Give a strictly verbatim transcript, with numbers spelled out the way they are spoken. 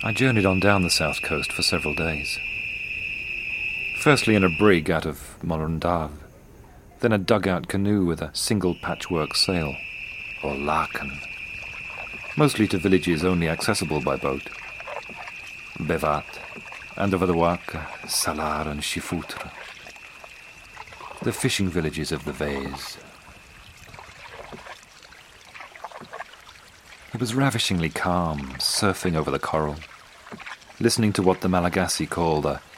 I journeyed on down the south coast for several days. Firstly in a brig out of Morundave, then a dugout canoe with a single patchwork sail, or laken, mostly to villages only accessible by boat. Bevat, and over the Waka, Salar and Shifoutre. The fishing villages of the Vase. It was ravishingly calm, surfing over the coral, listening to what the Malagasy call the